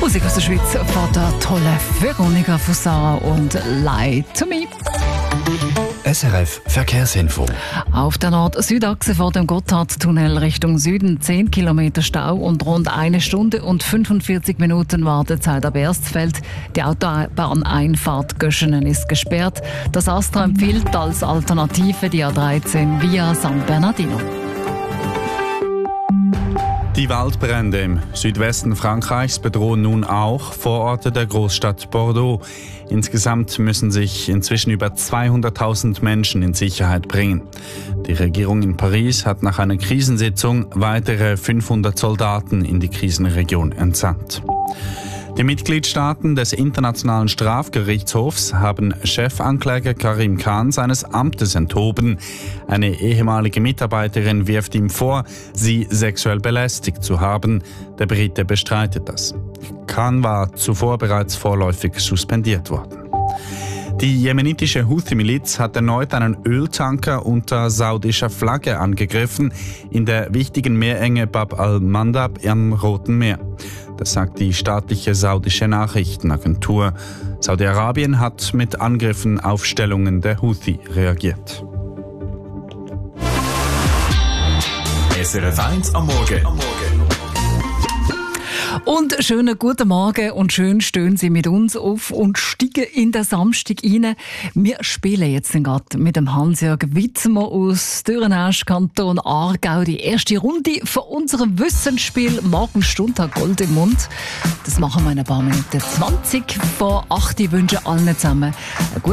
Musik aus der Schweiz von der tollen Veronika Fusara und Lie to Me. SRF Verkehrsinfo. Auf der Nord-Süd-Achse vor dem Gotthardtunnel Richtung Süden 10 Kilometer Stau und rund 1 Stunde und 45 Minuten Wartezeit ab Erstfeld. Die Autobahneinfahrt Göschenen ist gesperrt. Das Astra empfiehlt als Alternative die A13 via San Bernardino. Die Waldbrände im Südwesten Frankreichs bedrohen nun auch Vororte der Großstadt Bordeaux. Insgesamt müssen sich inzwischen über 200.000 Menschen in Sicherheit bringen. Die Regierung in Paris hat nach einer Krisensitzung weitere 500 Soldaten in die Krisenregion entsandt. Die Mitgliedstaaten des Internationalen Strafgerichtshofs haben Chefankläger Karim Khan seines Amtes enthoben. Eine ehemalige Mitarbeiterin wirft ihm vor, sie sexuell belästigt zu haben. Der Brite bestreitet das. Khan war zuvor bereits vorläufig suspendiert worden. Die jemenitische Houthi-Miliz hat erneut einen Öltanker unter saudischer Flagge angegriffen in der wichtigen Meerenge Bab al-Mandab am Roten Meer. Das sagt die staatliche saudische Nachrichtenagentur. Saudi-Arabien hat mit Angriffen auf Stellungen der Houthi reagiert. SRF 1 am Morgen. Und schönen guten Morgen und schön stehen Sie mit uns auf und steigen in den Samstag rein. Wir spielen jetzt gerade mit dem Hans-Jörg Witzmer aus Dürrenasch, Kanton Aargau, die erste Runde von unserem Wissensspiel Morgenstunde Gold im Mund. Das machen wir in ein paar Minuten. 20 vor 8 wünschen allen zusammen eine gute